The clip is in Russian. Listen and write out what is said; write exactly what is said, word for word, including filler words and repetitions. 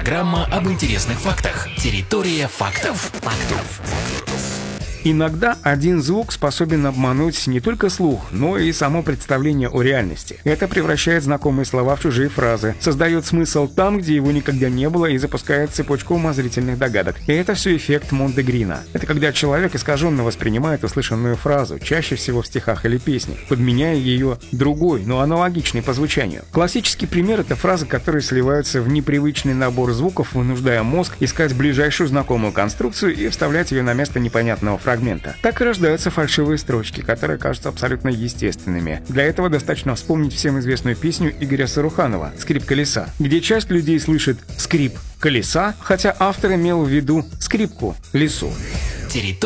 Программа об интересных фактах. Территория фактов. Фактов. Иногда один звук способен обмануть не только слух, но и само представление о реальности. Это превращает знакомые слова в чужие фразы, создает смысл там, где его никогда не было, и запускает цепочку умозрительных догадок. И это все эффект Монте-Грино. Это когда человек искаженно воспринимает услышанную фразу, чаще всего в стихах или песнях, подменяя ее другой, но аналогичной по звучанию. Классический пример — это фразы, которые сливаются в непривычный набор звуков, вынуждая мозг искать ближайшую знакомую конструкцию и вставлять ее на место непонятного фрагмента. Так и рождаются фальшивые строчки, которые кажутся абсолютно естественными. Для этого достаточно вспомнить всем известную песню Игоря Саруханова «Скрип колеса», где часть людей слышит «скрип колеса», хотя автор имел в виду скрипку лесу. Территория